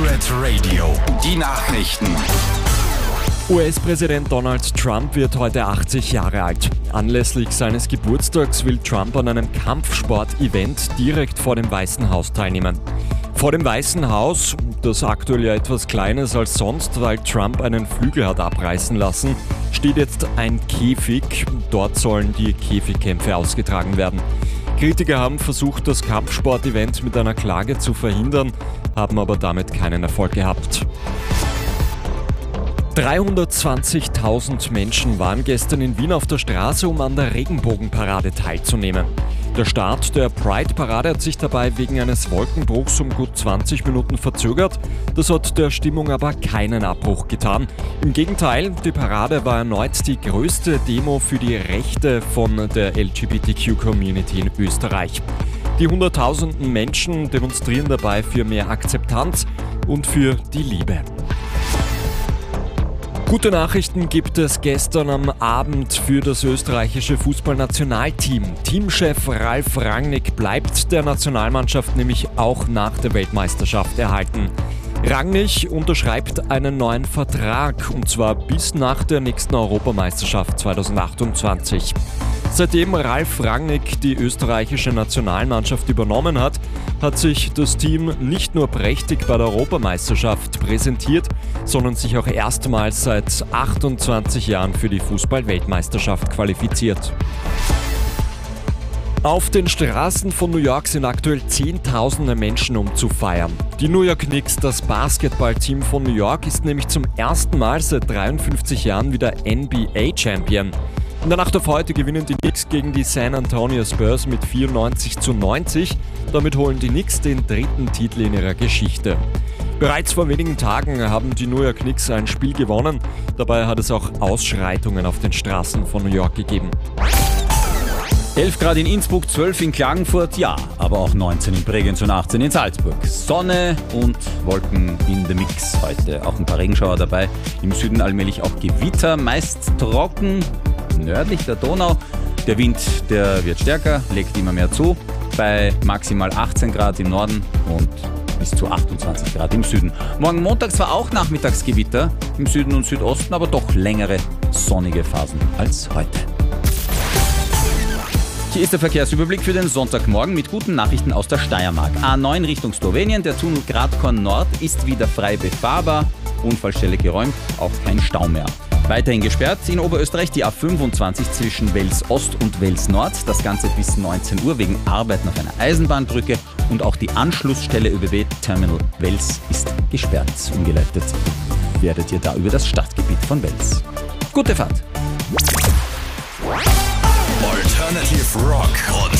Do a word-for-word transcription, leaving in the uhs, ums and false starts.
Red Radio. Die Nachrichten. U S-Präsident Donald Trump wird heute achtzig Jahre alt. Anlässlich seines Geburtstags will Trump an einem Kampfsport-Event direkt vor dem Weißen Haus teilnehmen. Vor dem Weißen Haus, das aktuell ja etwas kleiner ist als sonst, weil Trump einen Flügel hat abreißen lassen, steht jetzt ein Käfig. Dort sollen die Käfigkämpfe ausgetragen werden. Kritiker haben versucht, das Kampfsport-Event mit einer Klage zu verhindern, haben aber damit keinen Erfolg gehabt. dreihundertzwanzigtausend Menschen waren gestern in Wien auf der Straße, um an der Regenbogenparade teilzunehmen. Der Start der Pride-Parade hat sich dabei wegen eines Wolkenbruchs um gut zwanzig Minuten verzögert. Das hat der Stimmung aber keinen Abbruch getan. Im Gegenteil, die Parade war erneut die größte Demo für die Rechte von der L G B T Q-Community in Österreich. Die Hunderttausenden Menschen demonstrieren dabei für mehr Akzeptanz und für die Liebe. Gute Nachrichten gibt es gestern am Abend für das österreichische Fußballnationalteam. Teamchef Ralf Rangnick bleibt der Nationalmannschaft nämlich auch nach der Weltmeisterschaft erhalten. Rangnick unterschreibt einen neuen Vertrag, und zwar bis nach der nächsten Europameisterschaft zweitausendachtundzwanzig. Seitdem Ralf Rangnick die österreichische Nationalmannschaft übernommen hat, hat sich das Team nicht nur prächtig bei der Europameisterschaft präsentiert, sondern sich auch erstmals seit achtundzwanzig Jahren für die Fußball-Weltmeisterschaft qualifiziert. Auf den Straßen von New York sind aktuell Zehntausende Menschen, um zu feiern. Die New York Knicks, das Basketballteam von New York, ist nämlich zum ersten Mal seit dreiundfünfzig Jahren wieder N B A-Champion. In der Nacht auf heute gewinnen die Knicks gegen die San Antonio Spurs mit vierundneunzig zu neunzig. Damit holen die Knicks den dritten Titel in ihrer Geschichte. Bereits vor wenigen Tagen haben die New York Knicks ein Spiel gewonnen. Dabei hat es auch Ausschreitungen auf den Straßen von New York gegeben. elf Grad in Innsbruck, zwölf in Klagenfurt, ja, aber auch neunzehn in Bregenz und achtzehn in Salzburg. Sonne und Wolken in the Mix heute. Auch ein paar Regenschauer dabei. Im Süden allmählich auch Gewitter, meist trocken, nördlich der Donau. Der Wind, der wird stärker, legt immer mehr zu. Bei maximal achtzehn Grad im Norden und bis zu achtundzwanzig Grad im Süden. Morgen Montag zwar auch Nachmittagsgewitter im Süden und Südosten, aber doch längere sonnige Phasen als heute. Hier ist der Verkehrsüberblick für den Sonntagmorgen mit guten Nachrichten aus der Steiermark. A neun Richtung Slowenien, der Tunnel Gradkorn Nord ist wieder frei befahrbar. Unfallstelle geräumt, auch kein Stau mehr. Weiterhin gesperrt in Oberösterreich die A fünfundzwanzig zwischen Wels Ost und Wels Nord. Das Ganze bis neunzehn Uhr wegen Arbeiten auf einer Eisenbahnbrücke. Und auch die Anschlussstelle ÖBB Terminal Wels ist gesperrt. Umgeleitet werdet ihr da über das Stadtgebiet von Wels. Gute Fahrt! Alternative Rock und